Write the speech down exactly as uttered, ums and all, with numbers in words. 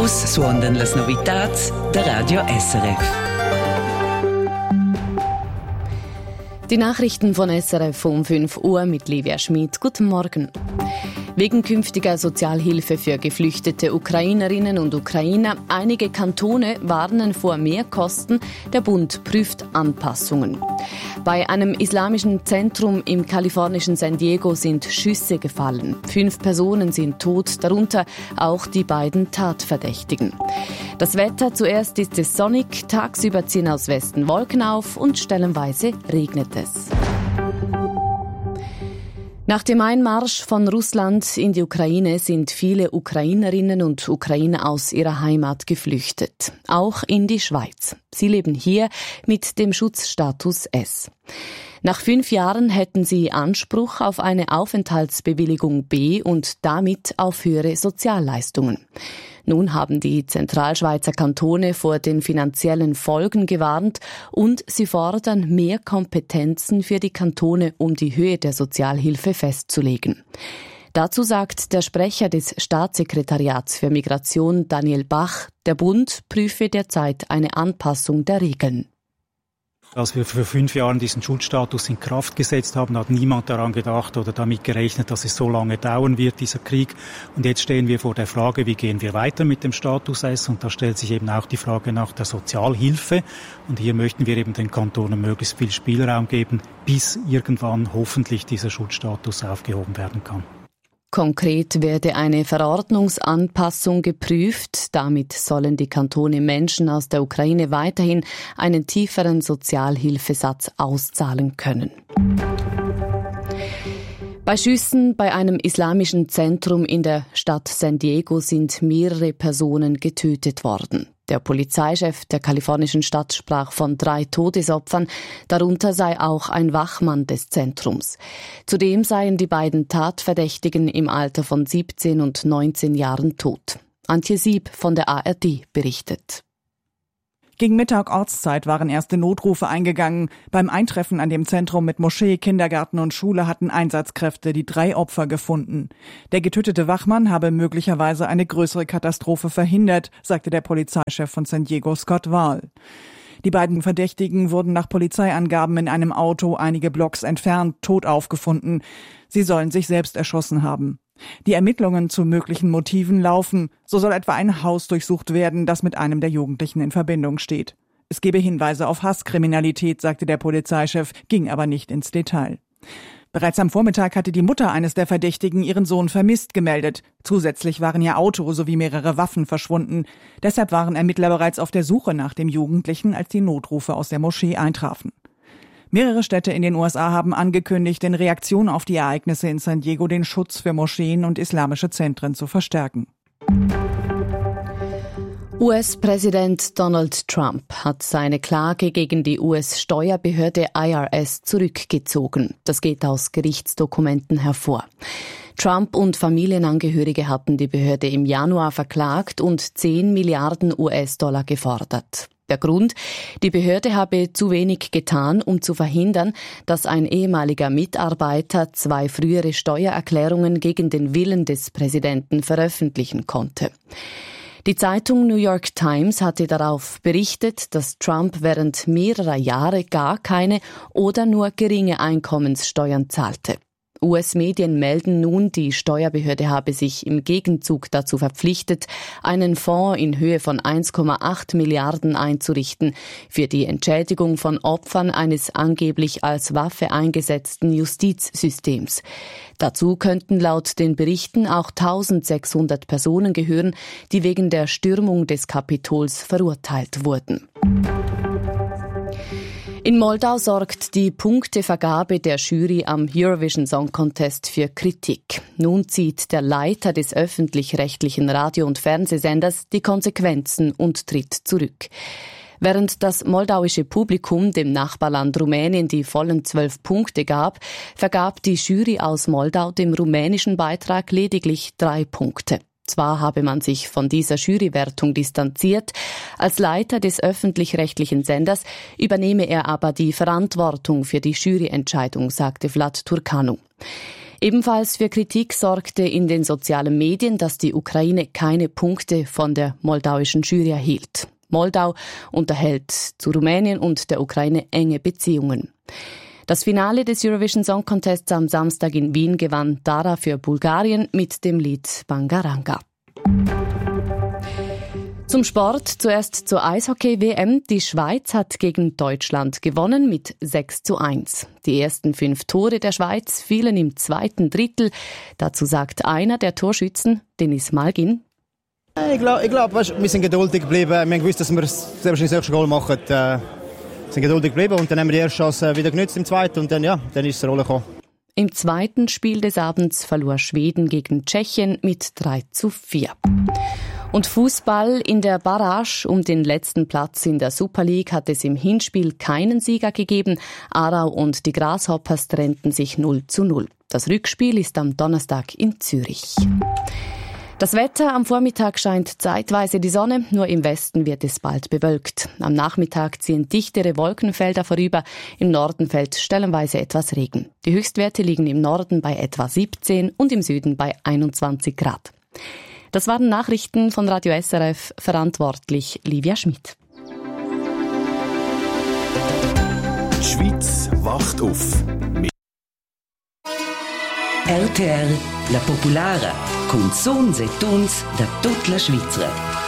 Uss suondan las novitats der Radio S R F. Die Nachrichten von S R F um fünf Uhr mit Livia Schmid. Guten Morgen. Wegen künftiger Sozialhilfe für geflüchtete Ukrainerinnen und Ukrainer. Einige Kantone warnen vor Mehrkosten. Der Bund prüft Anpassungen. Bei einem islamischen Zentrum im kalifornischen San Diego sind Schüsse gefallen. Fünf Personen sind tot, darunter auch die beiden Tatverdächtigen. Das Wetter: zuerst ist es sonnig, tagsüber ziehen aus Westen Wolken auf und stellenweise regnet es. Nach dem Einmarsch von Russland in die Ukraine sind viele Ukrainerinnen und Ukrainer aus ihrer Heimat geflüchtet, auch in die Schweiz. Sie leben hier mit dem Schutzstatus S. Nach fünf Jahren hätten sie Anspruch auf eine Aufenthaltsbewilligung B und damit auf höhere Sozialleistungen. Nun haben die Zentralschweizer Kantone vor den finanziellen Folgen gewarnt und sie fordern mehr Kompetenzen für die Kantone, um die Höhe der Sozialhilfe festzulegen. Dazu sagt der Sprecher des Staatssekretariats für Migration, Daniel Bach, der Bund prüfe derzeit eine Anpassung der Regeln. Als wir vor fünf Jahren diesen Schutzstatus in Kraft gesetzt haben, hat niemand daran gedacht oder damit gerechnet, dass es so lange dauern wird, dieser Krieg. Und jetzt stehen wir vor der Frage, wie gehen wir weiter mit dem Status S? Und da stellt sich eben auch die Frage nach der Sozialhilfe. Und hier möchten wir eben den Kantonen möglichst viel Spielraum geben, bis irgendwann hoffentlich dieser Schutzstatus aufgehoben werden kann. Konkret werde eine Verordnungsanpassung geprüft. Damit sollen die Kantone Menschen aus der Ukraine weiterhin einen tieferen Sozialhilfesatz auszahlen können. Bei Schüssen bei einem islamischen Zentrum in der Stadt San Diego sind mehrere Personen getötet worden. Der Polizeichef der kalifornischen Stadt sprach von drei Todesopfern, darunter sei auch ein Wachmann des Zentrums. Zudem seien die beiden Tatverdächtigen im Alter von siebzehn und neunzehn Jahren tot. Antje Sieb von der A R D berichtet. Gegen Mittag Ortszeit waren erste Notrufe eingegangen. Beim Eintreffen an dem Zentrum mit Moschee, Kindergarten und Schule hatten Einsatzkräfte die drei Opfer gefunden. Der getötete Wachmann habe möglicherweise eine größere Katastrophe verhindert, sagte der Polizeichef von San Diego, Scott Wahl. Die beiden Verdächtigen wurden nach Polizeiangaben in einem Auto einige Blocks entfernt tot aufgefunden. Sie sollen sich selbst erschossen haben. Die Ermittlungen zu möglichen Motiven laufen. So soll etwa ein Haus durchsucht werden, das mit einem der Jugendlichen in Verbindung steht. Es gebe Hinweise auf Hasskriminalität, sagte der Polizeichef, ging aber nicht ins Detail. Bereits am Vormittag hatte die Mutter eines der Verdächtigen ihren Sohn vermisst gemeldet. Zusätzlich waren ihr Auto sowie mehrere Waffen verschwunden. Deshalb waren Ermittler bereits auf der Suche nach dem Jugendlichen, als die Notrufe aus der Moschee eintrafen. Mehrere Städte in den U S A haben angekündigt, in Reaktion auf die Ereignisse in San Diego den Schutz für Moscheen und islamische Zentren zu verstärken. U S-Präsident Donald Trump hat seine Klage gegen die U S-Steuerbehörde I R S zurückgezogen. Das geht aus Gerichtsdokumenten hervor. Trump und Familienangehörige hatten die Behörde im Januar verklagt und zehn Milliarden U S-Dollar gefordert. Der Grund: die Behörde habe zu wenig getan, um zu verhindern, dass ein ehemaliger Mitarbeiter zwei frühere Steuererklärungen gegen den Willen des Präsidenten veröffentlichen konnte. Die Zeitung New York Times hatte darauf berichtet, dass Trump während mehrerer Jahre gar keine oder nur geringe Einkommenssteuern zahlte. U S-Medien melden nun, die Steuerbehörde habe sich im Gegenzug dazu verpflichtet, einen Fonds in Höhe von eins Komma acht Milliarden einzurichten für die Entschädigung von Opfern eines angeblich als Waffe eingesetzten Justizsystems. Dazu könnten laut den Berichten auch eintausendsechshundert Personen gehören, die wegen der Stürmung des Kapitols verurteilt wurden. In Moldau sorgt die Punktevergabe der Jury am Eurovision Song Contest für Kritik. Nun zieht der Leiter des öffentlich-rechtlichen Radio- und Fernsehsenders die Konsequenzen und tritt zurück. Während das moldauische Publikum dem Nachbarland Rumänien die vollen zwölf Punkte gab, vergab die Jury aus Moldau dem rumänischen Beitrag lediglich drei Punkte. Zwar habe man sich von dieser Jurywertung distanziert, als Leiter des öffentlich-rechtlichen Senders übernehme er aber die Verantwortung für die Juryentscheidung, sagte Vlad Turcanu. Ebenfalls für Kritik sorgte in den sozialen Medien, dass die Ukraine keine Punkte von der moldauischen Jury erhielt. Moldau unterhält zu Rumänien und der Ukraine enge Beziehungen. Das Finale des Eurovision Song Contests am Samstag in Wien gewann Dara für Bulgarien mit dem Lied Bangaranga. Zum Sport, zuerst zur Eishockey-W M. Die Schweiz hat gegen Deutschland gewonnen mit sechs zu eins. Die ersten fünf Tore der Schweiz fielen im zweiten Drittel. Dazu sagt einer der Torschützen, Denis Malgin: Ich glaube, ich glaub, wir sind geduldig geblieben. Wir haben gewusst, dass wir das wahrscheinlich das erste Goal machen. Wir sind geduldig geblieben und dann haben wir die erste Chance wieder genutzt im zweiten und dann, ja, dann ist es Rolle gekommen. Im zweiten Spiel des Abends verlor Schweden gegen Tschechien mit drei zu vier. Und Fußball: In der Barrage um den letzten Platz in der Super League hat es im Hinspiel keinen Sieger gegeben. Aarau und die Grasshoppers trennten sich null zu null. Das Rückspiel ist am Donnerstag in Zürich. Das Wetter: Am Vormittag scheint zeitweise die Sonne, nur im Westen wird es bald bewölkt. Am Nachmittag ziehen dichtere Wolkenfelder vorüber, im Norden fällt stellenweise etwas Regen. Die Höchstwerte liegen im Norden bei etwa siebzehn und im Süden bei einundzwanzig Grad. Das waren Nachrichten von Radio S R F, verantwortlich Livia Schmidt. Die Schweiz wacht auf. R T R, la popolare, con sons e tons da tutta la Svizzera.